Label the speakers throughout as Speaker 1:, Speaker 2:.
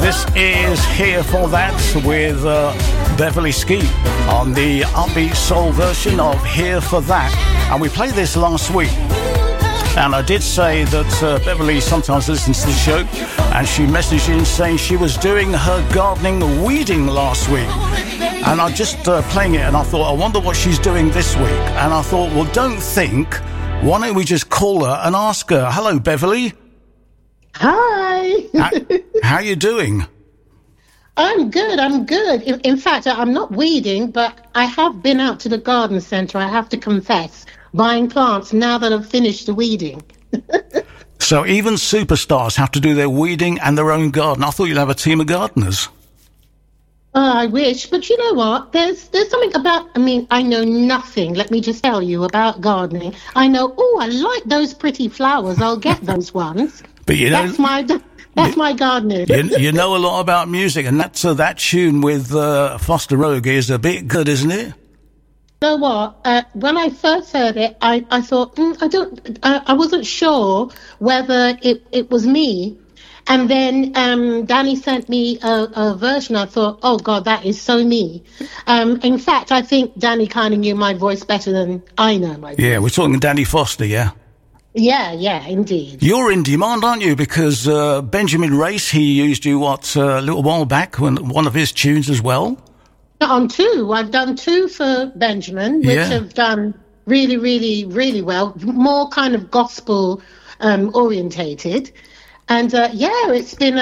Speaker 1: This is Here For That with Beverly Skeet on the upbeat soul version of Here For That. And we played this last week. And I did say that Beverly sometimes listens to the show, and she messaged in saying she was doing her gardening weeding last week. And I just playing it, and I thought, I wonder what she's doing this week. And I thought, well, don't think. Why don't we just call her and ask her? Hello, Beverly.
Speaker 2: Hi.
Speaker 1: How you doing?
Speaker 2: I'm good. In fact, I'm not weeding, but I have been out to the garden centre, I have to confess, buying plants now that I've finished the weeding.
Speaker 1: So even superstars have to do their weeding and their own garden. I thought you'd have a team of gardeners.
Speaker 2: I wish, but you know what? There's something about, I know nothing, let me just tell you, about gardening. I know, I like those pretty flowers, I'll get those ones.
Speaker 1: But you know,
Speaker 2: that's my gardening.
Speaker 1: You know a lot about music, and that tune with Foster Rogue is a bit good, isn't it?
Speaker 2: You know what? When I first heard it, I thought, I wasn't sure whether it was me. And then Danny sent me a version. I thought, oh, God, that is so me. In fact, I think Danny kind of knew my voice better than I know my voice.
Speaker 1: Yeah, we're talking Danny Foster, yeah?
Speaker 2: Yeah, indeed.
Speaker 1: You're in demand, aren't you? Because Benjamin Race, he used you, a little while back, one of his tunes as well?
Speaker 2: On two. I've done two for Benjamin, which have done really, really, really well. More kind of gospel orientated. And it's been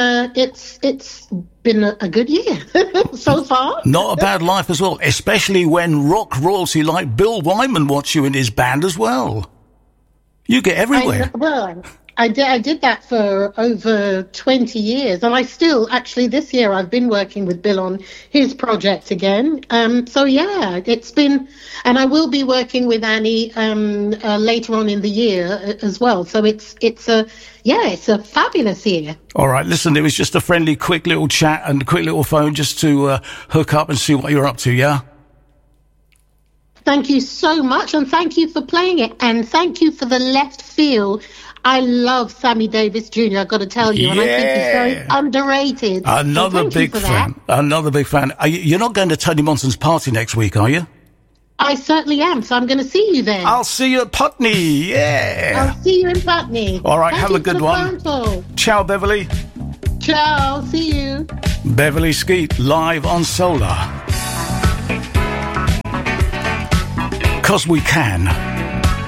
Speaker 2: a good year so far.
Speaker 1: Not a bad life as well, especially when rock royalty like Bill Wyman wants you in his band as well. You get everywhere.
Speaker 2: I did that for over 20 years, and I still, actually, this year I've been working with Bill on his project again. It's been, and I will be working with Annie later on in the year as well. So it's a fabulous year.
Speaker 1: All right, listen, it was just a friendly, quick little chat and a quick little phone just to hook up and see what you're up to, yeah?
Speaker 2: Thank you so much, and thank you for playing it, and thank you for the left field. I love Sammy Davis Jr., I've got to tell you, and I think he's very underrated.
Speaker 1: Another big fan. You're not going to Tony Monson's party next week, are you?
Speaker 2: I certainly am, so I'm going to see you then.
Speaker 1: I'll see you at Putney, yeah.
Speaker 2: I'll see you in Putney.
Speaker 1: All right, have a good one. Ciao, Beverly.
Speaker 2: Ciao, see you.
Speaker 1: Beverly Skeet, live on Solar. 'Cause we can.